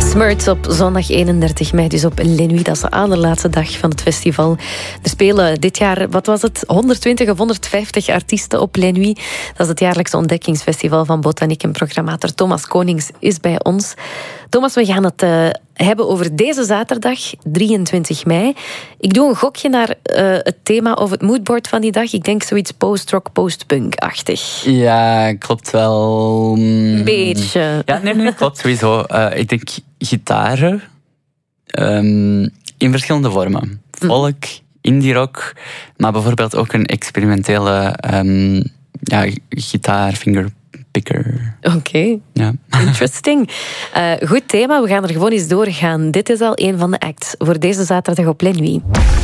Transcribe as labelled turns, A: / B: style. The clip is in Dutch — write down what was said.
A: Smurts op zondag 31 mei, dus op Les Nuits. Dat is de allerlaatste dag van het festival. Er spelen dit jaar, 120 of 150 artiesten op Les Nuits. Dat is het jaarlijkse ontdekkingsfestival van botaniek en programmator Thomas Konings is bij ons. Thomas, we gaan het hebben over deze zaterdag, 23 mei. Ik doe een gokje naar het thema of het moodboard van die dag. Ik denk zoiets post-rock, post-punk-achtig.
B: Ja, klopt wel.
A: Een beetje.
B: Ja, nee, klopt sowieso. Ik denk gitaren in verschillende vormen. Folk, indie rock, maar bijvoorbeeld ook een experimentele gitaar, fingerpicker.
A: Oké.
B: Ja.
A: Interesting. Goed thema, we gaan er gewoon eens doorgaan. Dit is al een van de acts voor deze zaterdag op Les Nuits.